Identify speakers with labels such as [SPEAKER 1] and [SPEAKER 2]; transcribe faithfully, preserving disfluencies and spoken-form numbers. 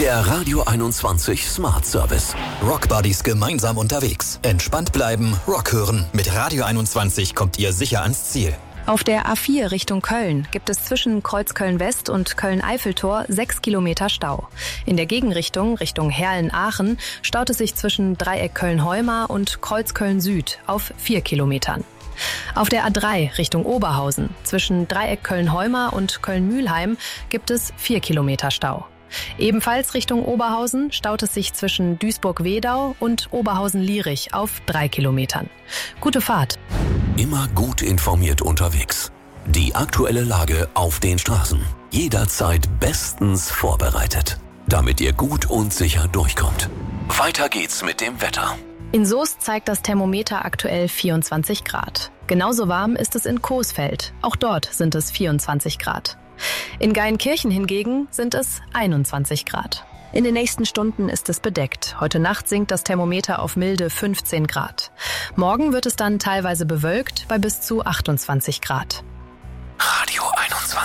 [SPEAKER 1] Der Radio einundzwanzig Smart Service.
[SPEAKER 2] Rockbuddies gemeinsam unterwegs. Entspannt bleiben, Rock hören. Mit Radio einundzwanzig kommt ihr sicher ans Ziel.
[SPEAKER 3] Auf der A vier Richtung Köln gibt es zwischen Kreuzköln-West und Köln-Eiffeltor sechs Kilometer Stau. In der Gegenrichtung, Richtung Herlen-Aachen, staut es sich zwischen Dreieck Köln-Heumar und Kreuzköln-Süd auf vier Kilometern. Auf der A drei Richtung Oberhausen, zwischen Dreieck Köln-Heumar und Köln-Mühlheim, gibt es vier Kilometer Stau. Ebenfalls Richtung Oberhausen staut es sich zwischen Duisburg-Wedau und Oberhausen-Lierich auf drei Kilometern. Gute Fahrt!
[SPEAKER 1] Immer gut informiert unterwegs. Die aktuelle Lage auf den Straßen. Jederzeit bestens vorbereitet, damit ihr gut und sicher durchkommt. Weiter geht's mit dem Wetter.
[SPEAKER 3] In Soest zeigt das Thermometer aktuell vierundzwanzig Grad. Genauso warm ist es in Coesfeld. Auch dort sind es vierundzwanzig Grad. In Geilenkirchen hingegen sind es einundzwanzig Grad. In den nächsten Stunden ist es bedeckt. Heute Nacht sinkt das Thermometer auf milde fünfzehn Grad. Morgen wird es dann teilweise bewölkt bei bis zu achtundzwanzig Grad.